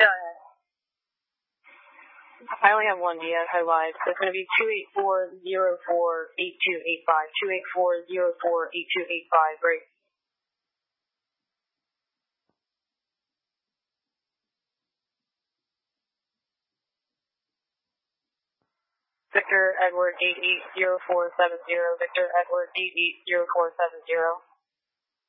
Yeah. I only have one DFO live, so it's going to be 284048285. 284048285. Great. Victor Edward 880470. Victor Edward 880470.